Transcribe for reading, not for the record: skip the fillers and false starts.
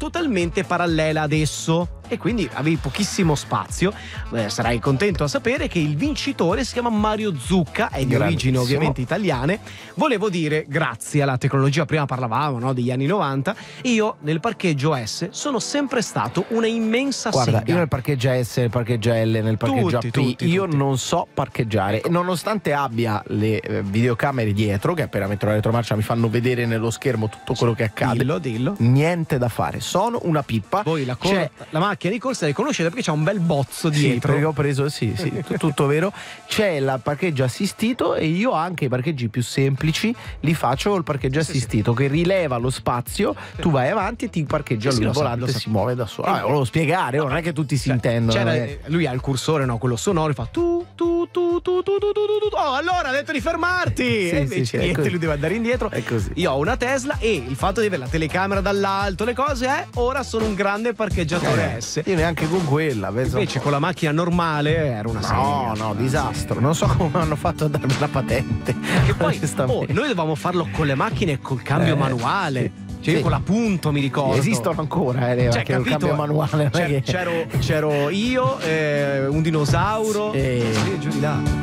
totalmente parallela ad esso e quindi avevi pochissimo spazio. Sarai contento a sapere che il vincitore si chiama Mario Zucca, è di origini ovviamente italiane. Volevo dire, grazie alla tecnologia, prima parlavamo, no, degli anni 90, io nel parcheggio S sono sempre stato una immensa Guarda, sega. io nel parcheggio S, nel parcheggio L, nel parcheggio AP, io non so parcheggiare, nonostante abbia le videocamere dietro che appena metto la retromarcia mi fanno vedere nello schermo tutto quello che accade. Dillo. Niente da fare, sono una pippa. Poi la macchina di corsa la conoscete perché c'è un bel bozzo dietro. Sì, perché ho preso, sì, tutto vero. C'è il parcheggio assistito e io anche i parcheggi più semplici li faccio il parcheggio assistito che rileva lo spazio, tu vai avanti e ti parcheggia lui, il volante si muove da solo. Volevo spiegare, non è che tutti si intendono. Lui ha il cursore, no, quello sonoro, fa tu. Oh, allora ha detto di fermarti! Sì, e invece niente, lui deve andare indietro. È così. Io ho una Tesla e il fatto di avere la telecamera dall'alto, le cose, ora sono un grande parcheggiatore S. Io neanche con quella. Invece con la macchina normale era una serie. No, disastro. Non so come hanno fatto a darmi la patente. Che poi noi dovevamo farlo con le macchine col cambio manuale. Sì. Cioè io con la punto mi ricordo. Esistono ancora, anche il cambio manuale. C'ero io, un dinosauro. Sì. Giù di là.